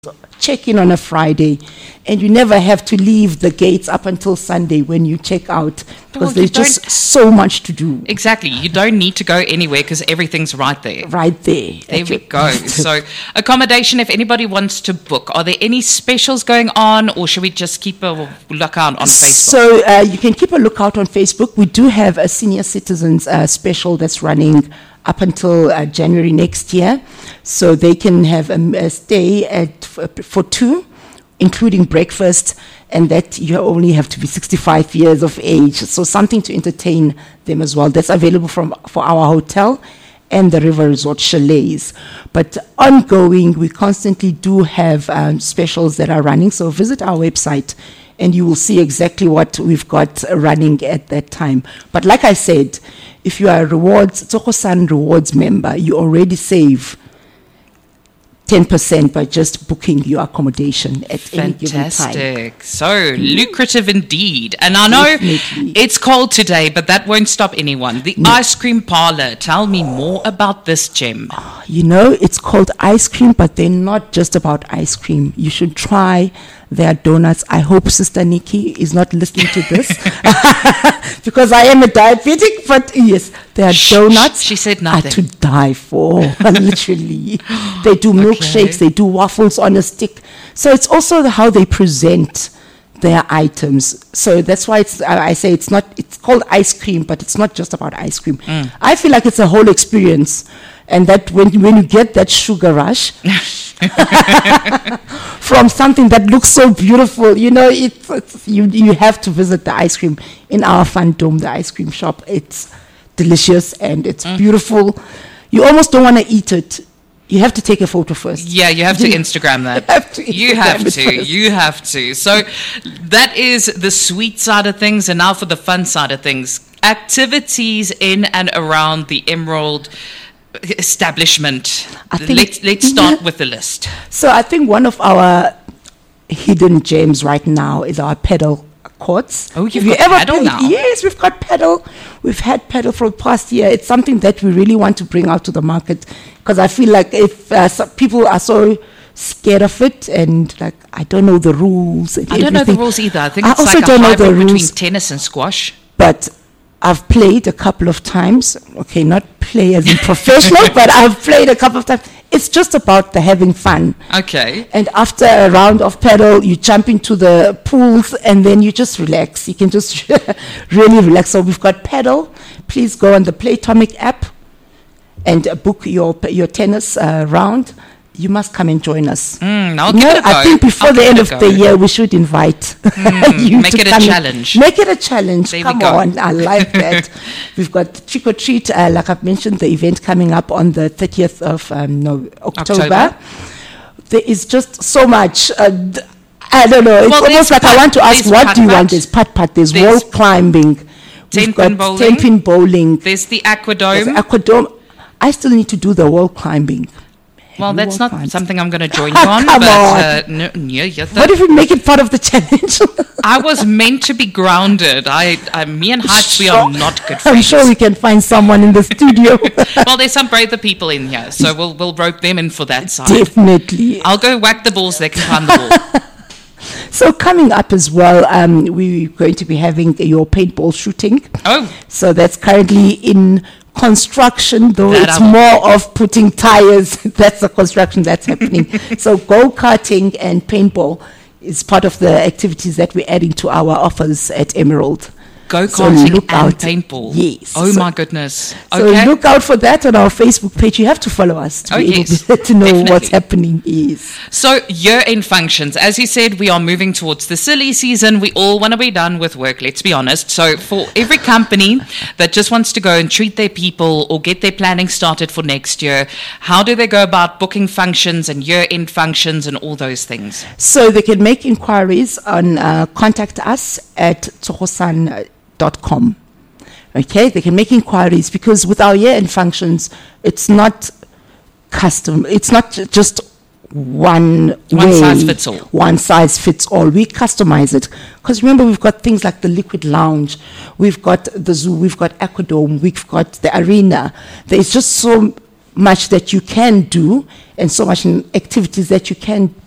check in on a Friday, and you never have to leave the gates up until Sunday when you check out, because there's just so much to do. Exactly. You don't need to go anywhere because everything's right there. Right there. There we go. So accommodation, if anybody wants to book, are there any specials going on, or should we just keep a lookout on Facebook? So you can keep a lookout on Facebook. We do have a senior citizens special that's running up until January next year. So they can have a stay for two, including breakfast, and that you only have to be 65 years of age. So something to entertain them as well. That's available for our hotel and the River Resort chalets. But ongoing, we constantly do have specials that are running. So visit our website and you will see exactly what we've got running at that time. But like I said, if you are a Tsogosan Rewards member, you already save 10% by just booking your accommodation at any given time. Fantastic. So lucrative indeed. And I know it's cold today, but that won't stop anyone. The ice cream parlor. Tell me more about this gem. You know, it's called ice cream, but they're not just about ice cream. You should try their donuts. I hope Sister Nikki is not listening to this because I am a diabetic, but yes, their donuts she said nothing. are to die for, literally. They do milkshakes, they do waffles on a stick. So it's also how they present their items. So that's why I say it's called ice cream, but it's not just about ice cream. I feel like it's a whole experience. And that when you get that sugar rush from something that looks so beautiful, you know, you have to visit the ice cream in our Fun Dome, the ice cream shop. It's delicious and it's beautiful. You almost don't want to eat it. You have to take a photo first. Yeah, you have to Instagram that. You have to. So that is the sweet side of things. And now for the fun side of things. Activities in and around the Emerald establishment. Let's start with the list. So I think one of our hidden gems right now is our pedal courts. Oh, you've got pedal now? Yes, we've got pedal. We've had pedal for the past year. It's something that we really want to bring out to the market, because I feel like if people are so scared of it and like I don't know the rules. I don't know the rules either. I think it's also like don't a know the hybrid between rules. tennis and squash. But I've played a couple of times. Okay, not play as in professional, but I've played a couple of times. It's just about the having fun. Okay. And after a round of paddle, you jump into the pools and then you just relax. You can just really relax. So we've got paddle. Please go on the Playtomic app and book your tennis round. You must come and join us. I'll give it a go. I think before the end of the year, we should invite you make to it a come challenge. Make it a challenge. There Come we go. on, I like that. We've got Trick or Treat, like I've mentioned, the event coming up on the 30th of October. There is just so much. I don't know. It's almost like I want to ask, what do you want? There's putt-putt, there's wall climbing. 10-pin bowling. 10-pin bowling. There's the aquadome. Aquadome. I still need to do the wall climbing. Well, that's not something I'm going to join you on. Come but, on. What if we make it part of the challenge? I was meant to be grounded. Me and Heights, we are not good friends. I'm sure we can find someone in the studio. Well, there's some braver people in here, so we'll rope them in for that side. Definitely. I'll go whack the balls, they can climb the ball. So coming up as well, we're going to be having your paintball shooting. Oh. So that's currently in construction, though it's more of putting tires. That's the construction that's happening. So go-karting and paintball is part of the activities that we're adding to our offers at Emerald. Go-karting and paintball. Yes. Oh, my goodness. So look out for that on our Facebook page. You have to follow us to be able to know what's happening. Yes. So year-end functions. As you said, we are moving towards the silly season. We all want to be done with work, let's be honest. So for every company that just wants to go and treat their people or get their planning started for next year, how do they go about booking functions and year-end functions and all those things? So they can make inquiries on contact us at tsogosan.com. Okay, they can make inquiries, because with our year-end functions, it's not custom. It's not just one size fits all. One size fits all. We customize it, because remember, we've got things like the Liquid Lounge, we've got the zoo, we've got Aquadome, we've got the arena. There's just so much that you can do, and so much activities that you can